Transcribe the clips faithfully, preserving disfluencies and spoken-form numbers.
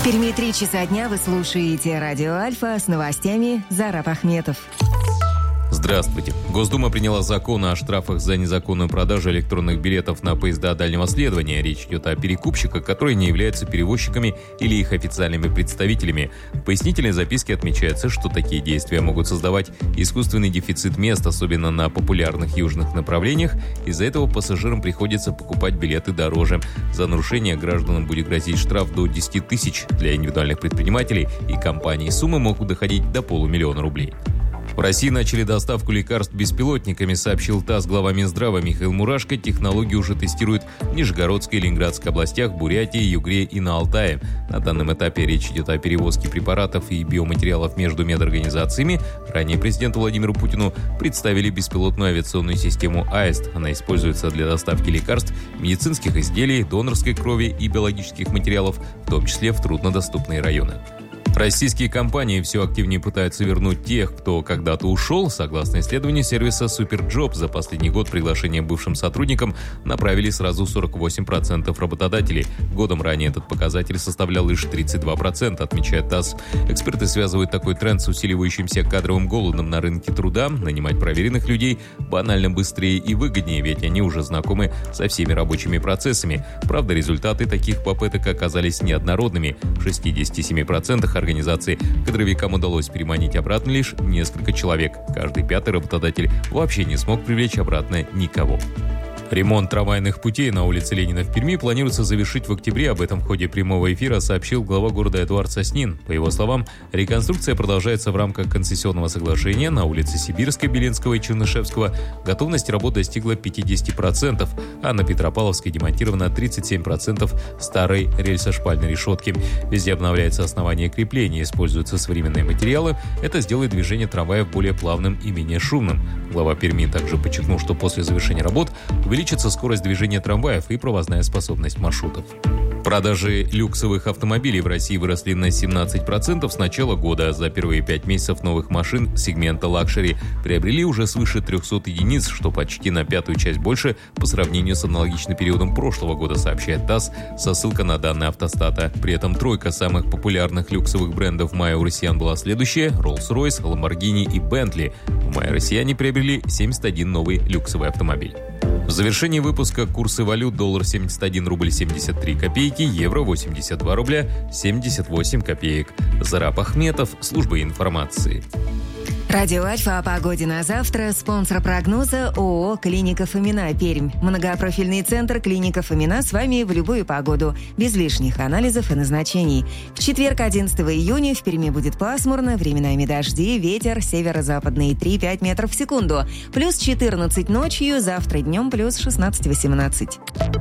В Перми три часа дня вы слушаете радио «Альфа» с новостями. Зараб Ахметов. Здравствуйте. Госдума приняла закон о штрафах за незаконную продажу электронных билетов на поезда дальнего следования. Речь идет о перекупщиках, которые не являются перевозчиками или их официальными представителями. В пояснительной записке отмечается, что такие действия могут создавать искусственный дефицит мест, особенно на популярных южных направлениях. Из-за этого пассажирам приходится покупать билеты дороже. За нарушение гражданам будет грозить штраф до десять тысяч. Для индивидуальных предпринимателей и компаний суммы могут доходить до полумиллиона рублей. В России начали доставку лекарств беспилотниками, сообщил ТАСС глава Минздрава Михаил Мурашко. Технологию уже тестируют в Нижегородской и Ленинградской областях, Бурятии, Югре и на Алтае. На данном этапе речь идет о перевозке препаратов и биоматериалов между медорганизациями. Ранее президенту Владимиру Путину представили беспилотную авиационную систему «Аист». Она используется для доставки лекарств, медицинских изделий, донорской крови и биологических материалов, в том числе в труднодоступные районы. Российские компании все активнее пытаются вернуть тех, кто когда-то ушел. Согласно исследованию сервиса Superjob, за последний год приглашение бывшим сотрудникам направили сразу сорок восемь процентов работодателей. Годом ранее этот показатель составлял лишь тридцать два процента, отмечает ТАСС. Эксперты связывают такой тренд с усиливающимся кадровым голодом на рынке труда. Нанимать проверенных людей банально быстрее и выгоднее, ведь они уже знакомы со всеми рабочими процессами. Правда, результаты таких попыток оказались неоднородными. В шестидесяти семи процентах организации кадровикам удалось переманить обратно лишь несколько человек. Каждый пятый работодатель вообще не смог привлечь обратно никого. Ремонт трамвайных путей на улице Ленина в Перми планируется завершить в октябре. Об этом в ходе прямого эфира сообщил глава города Эдуард Соснин. По его словам, реконструкция продолжается в рамках концессионного соглашения. На улице Сибирской, Белинского и Чернышевского готовность работ достигла пятьдесят процентов, а на Петропавловской демонтировано тридцать семь процентов старой рельсо-шпальной решетки. Везде обновляется основание крепления, используются современные материалы. Это сделает движение трамваев более плавным и менее шумным. Глава Перми также подчеркнул, что после завершения работ увеличится скорость движения трамваев и провозная способность маршрутов. Продажи люксовых автомобилей в России выросли на семнадцать процентов с начала года. За первые пять месяцев новых машин сегмента лакшери приобрели уже свыше трехсот единиц, что почти на пятую часть больше по сравнению с аналогичным периодом прошлого года, сообщает ТАСС со ссылкой на данные Автостата. При этом тройка самых популярных люксовых брендов в мае у россиян была следующая: Rolls-Royce, Lamborghini и Bentley. В мае россияне приобрели семьдесят один новый люксовый автомобиль. В завершении выпуска курсы валют: доллар семьдесят один рубль семьдесят три копейки, евро восемьдесят два рубля семьдесят восемь копеек. Зараб Ахметов, служба информации. Радио «Альфа» о погоде на завтра. Спонсор прогноза ООО «Клиника Фомина», Пермь. Многопрофильный центр «Клиника Фомина» с вами в любую погоду, без лишних анализов и назначений. В четверг, одиннадцатого июня, в Перми будет пасмурно, временами дожди, ветер северо-западный три-пять метров в секунду. Плюс четырнадцать ночью, завтра днем плюс шестнадцать-восемнадцать.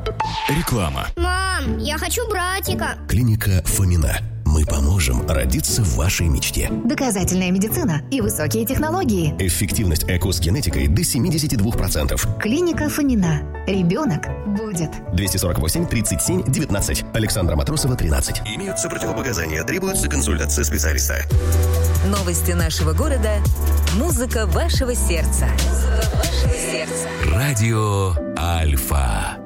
Реклама. Мам, я хочу братика. Клиника Фомина. Мы поможем родиться в вашей мечте. Доказательная медицина и высокие технологии. Эффективность ЭКО с генетикой до семьдесят два процента. Клиника Фомина. Ребенок будет. двести сорок восемь тридцать семь девятнадцать. Александра Матросова, тринадцать. Имеются противопоказания. Требуется консультация специалиста. Новости нашего города. Музыка вашего сердца. Музыка вашего сердца. Радио Альфа.